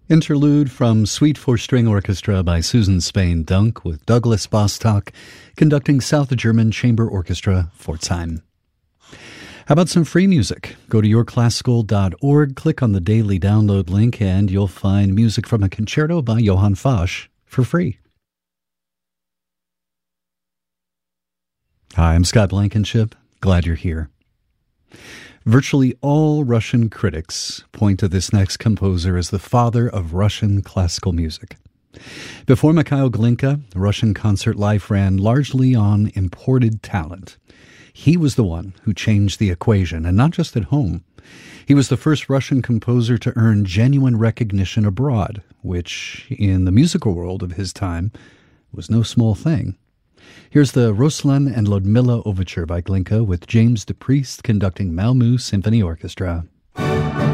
Interlude from Suite for String Orchestra by Susan Spain Dunk with Douglas Bostock conducting South German Chamber Orchestra Pforzheim. How about some free music? Go to yourclassical.org, click on the daily download link, and you'll find music from a concerto by Johann Fasch for free. Hi, I'm Scott Blankenship. Glad you're here. Virtually all Russian critics point to this next composer as the father of Russian classical music. Before Mikhail Glinka, Russian concert life ran largely on imported talent. He was the one who changed the equation, and not just at home. He was the first Russian composer to earn genuine recognition abroad, which, in the musical world of his time, was no small thing. Here's the Ruslan and Ludmilla Overture by Glinka with James DePriest conducting Malmö Symphony Orchestra.